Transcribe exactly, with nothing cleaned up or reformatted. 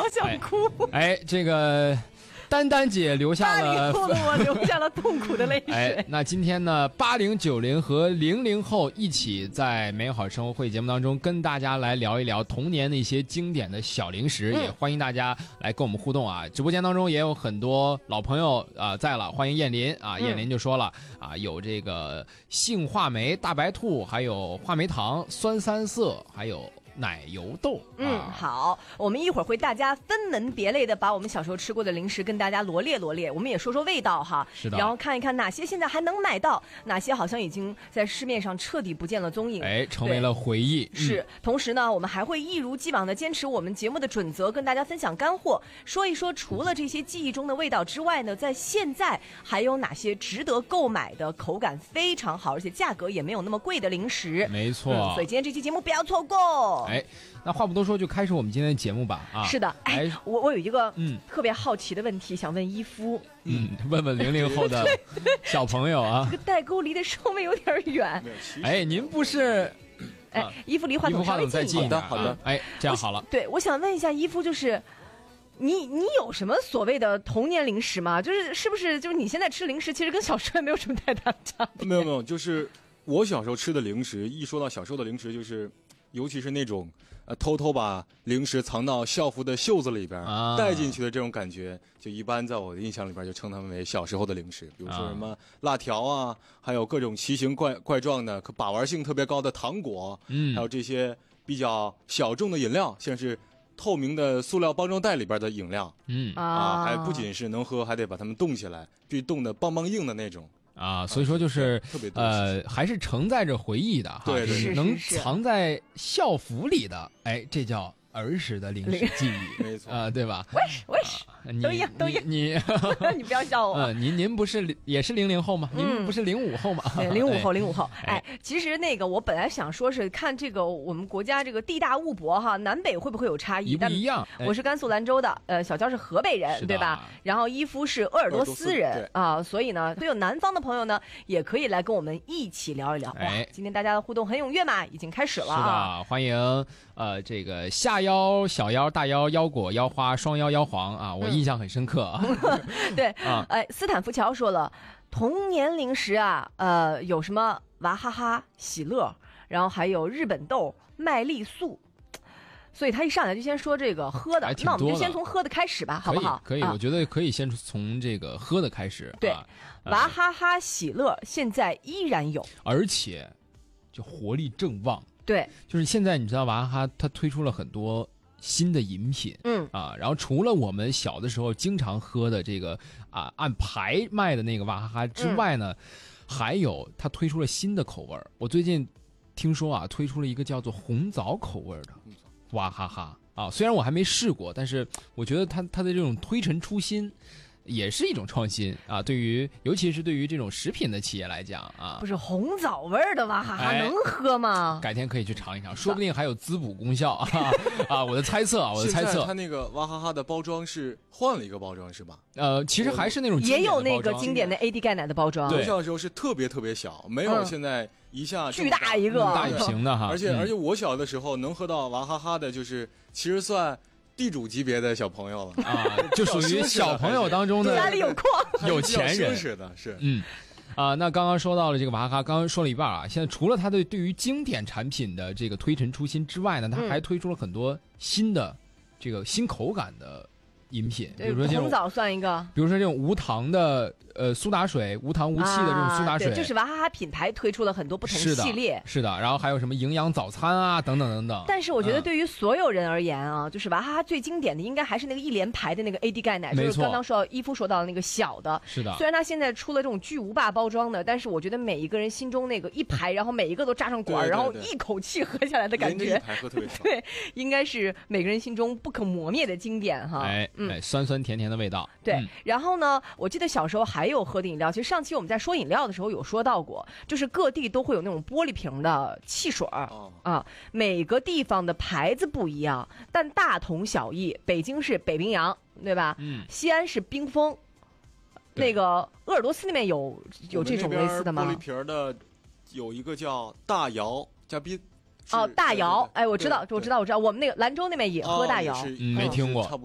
好想哭。 哎，哎这个。丹丹姐留下了， 八零后的我留下了痛苦的泪水。 哎，那今天呢，八零九零和零零后一起在美好生活会节目当中跟大家来聊一聊童年的一些经典的小零食，嗯、也欢迎大家来跟我们互动啊！直播间当中也有很多老朋友啊、呃、在了，欢迎燕林啊，嗯、燕林就说了啊，有这个杏话梅、大白兔，还有话梅糖、酸三色，还有。奶油豆， 嗯，好，我们一会儿会大家分门别类的把我们小时候吃过的零食跟大家罗列罗列，我们也说说味道哈， 是的， 然后看一看哪些现在还能买到，哪些好像已经在市面上彻底不见了踪影， 哎，成为了回忆。 是， 嗯、 同时呢，我们还会一如既往的坚持我们节目的准则，跟大家分享干货，说一说除了这些记忆中的味道之外呢，在现在还有哪些值得购买的、口感非常好，而且价格也没有那么贵的零食。 没错、 嗯，所以今天这期节目不要错过。 哎，那话不多说，就开始我们今天的节目吧。啊， 是的，哎，我我有一个嗯特别好奇的问题想问伊夫， 嗯，问问零零后的小朋友啊， 这个代沟离得稍微有点远。 哎，您不是？ 哎，伊夫离话筒稍微近一点。 好的，好的。 哎，这样好了。 对，我想问一下伊夫，就是你你有什么所谓的童年零食吗？就是是不是就是你现在吃零食，其实跟小时候也没有什么太大的差别？ 没有没有，就是我小时候吃的零食，一说到小时候的零食，就是尤其是那种呃偷偷把零食藏到校服的袖子里边、啊、带进去的这种感觉，就一般在我的印象里边就称它们为小时候的零食。比如说什么辣条啊，还有各种奇形怪怪状的可把玩性特别高的糖果，嗯，还有这些比较小众的饮料，像是透明的塑料包装袋里边的饮料，嗯啊，还不仅是能喝，还得把它们冻起来，必须冻得棒棒硬的那种。 啊，所以说就是特别呃，还是承载着回忆的哈， 对对对，能藏在校服里的，哎，这叫儿时的零食记忆， 没错啊、呃，对吧？ 我也是，我也是，啊、都一样，都一样。 你你不要笑我。 嗯、呃，您您不是也是零零后吗？您不是零五后吗？ 对，零五后，零五后。哎，其实那个我本来想说是看这个我们国家这个地大物博哈，南北会不会有差异？ 一不一样？ 我是甘肃兰州的，呃，小娇是河北人，对吧？然后伊夫是鄂尔多斯人啊，所以呢，所有南方的朋友呢，也可以来跟我们一起聊一聊。哇，今天大家的互动很踊跃嘛，已经开始了。 是的，欢迎呃这个下腰、小腰、大腰、腰果、腰花、双腰、腰黄啊，我印象很深刻啊。 嗯、对啊，哎，斯坦福桥说了，童年零食啊，呃，有什么娃哈哈、喜乐，然后还有日本豆、麦丽素。所以他一上来就先说这个喝的，那我们就先从喝的开始吧，好不好？ 可以，可以、啊，我觉得可以先从这个喝的开始。 对， 啊、 娃哈哈、喜乐现在依然有， 而且就活力正旺。 对， 就是现在你知道娃哈哈它推出了很多新的饮品， 嗯啊，然后除了我们小的时候经常喝的这个啊按排卖的那个娃哈哈之外呢，嗯、还有它推出了新的口味。我最近听说啊，推出了一个叫做红枣口味的娃哈哈啊，虽然我还没试过，但是我觉得它它的这种推陈出新。也是一种创新啊！对于尤其是对于这种食品的企业来讲啊， 不是红枣味儿的娃哈哈能喝吗？ 改天可以去尝一尝，说不定还有滋补功效啊！啊，我的猜测啊，我的猜测， 它那个娃哈哈的包装是换了一个包装是吧？ 呃，其实还是那种也有那个经典的 A D 钙奶的包装， 我小的时候是特别特别小，没有现在一下巨大一个大一瓶的哈， 而且而且我小的时候能喝到娃哈哈的，就是其实算。地主级别的小朋友了啊，就属于小朋友当中的家里有矿有钱人是的，是嗯啊。那刚刚说到了这个娃哈哈，刚刚说了一半啊。现在除了它的对于经典产品的这个推陈出新之外呢，它还推出了很多新的这个新口感的饮品，比如说这种红枣算一个， 比如说这种无糖的呃苏打水，无糖无气的这种苏打水， 啊、对，就是娃哈哈品牌推出了很多不同系列， 是的，是的，然后还有什么营养早餐啊，等等等等。 但是我觉得对于所有人而言啊，嗯、就是娃哈哈最经典的应该还是那个一连排的那个 A D 钙奶，就是刚刚说到伊夫说到的那个小的， 是的。 虽然它现在出了这种巨无霸包装的，但是我觉得每一个人心中那个一排，然后每一个都扎上管， 对对对， 然后一口气喝下来的感觉， 一排喝特别爽。 对，应该是每个人心中不可磨灭的经典哈。 哎，嗯，哎，酸酸甜甜的味道。 对， 嗯、 然后呢，我记得小时候还有喝的饮料，其实上期我们在说饮料的时候有说到过，就是各地都会有那种玻璃瓶的汽水儿、哦、啊，每个地方的牌子不一样，但大同小异。北京是北冰洋，对吧？ 嗯。 西安是冰峰，那个鄂尔多斯那边有有这种类似的吗？ 玻璃瓶的有一个叫大窑加冰。 哦，大窑，哎，我知道，我知道，我知道，我们那个兰州那边也喝大窑， 哦、 嗯，没听过。